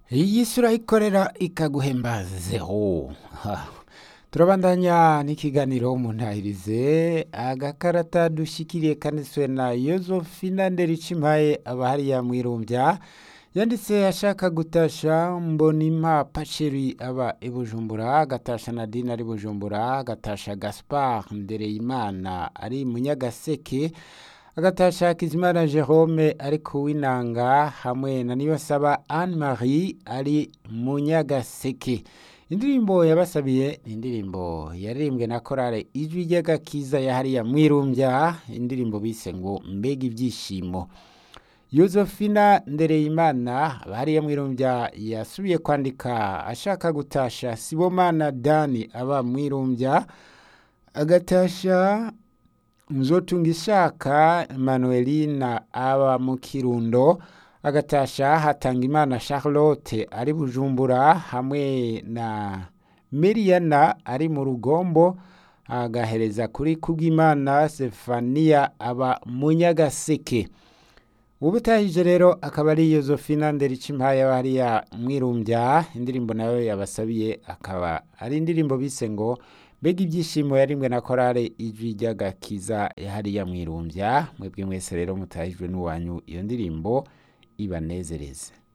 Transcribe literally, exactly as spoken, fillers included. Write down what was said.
iyi sura ikorera ikaguhembazeho. Ha. Turabandanya n'ikiganiro mu ntahirize agakarata dushikiriye kanditswe na Yozofina Nderichimpaye abahariya mwirumbya yanditse ashaka gutasha Mbonimpa Pacheri aba i Bujumbura, agatasha Nadine ari Bujumbura, agatasha Gaspard Ndereyimana ari Munyagaseke, agatasha Kizimana Jerome ari kuwinanga hamwe na Niyonsaba Anne Marie ari Munyagaseke. Indirimbo yabasabiye ni indirimbo yaririmbwe na korale Ijwi ry'Agakiza yahariya mwirumbya, indirimbo bise ngo mbega ibyishimo. Yozofina Ndereyimana abahariya mwirumbya yasubiye kwandika ashaka gutasha Sibomana Dani aba mwirumbya, agatasha Mzotungishaka Manuelina aba mu Kirundo, agatasha Hatangimana Charlotte ari Bujumbura hamwe na Miriana ari mu Rugombo, agahereza kuri Kubwimana Stefania aba Munyagaseke. Ubutahije rero akaba ari Yozofina Nderichimpaye abahariya mwirumbya, indirimbo nayo yabasabiye akaba ari indirimbo bise ngo mbega ibyishimo yarimwe na korale Ijwi ry'Agakiza yahariya mwirumbya. Mwebwe mwese rero mutahijwe n'uwanyu iyo ndirimbo ibanezereze.